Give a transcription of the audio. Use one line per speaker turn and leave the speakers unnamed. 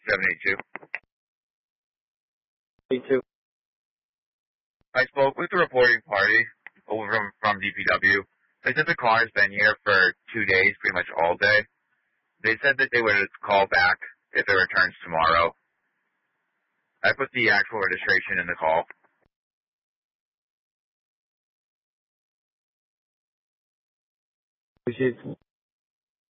782.
82.
I spoke with the reporting party over from DPW. They said the car has been here for 2 days, pretty much all day. They said that they would call back if it returns tomorrow. I put the actual registration in the call.
Appreciate it.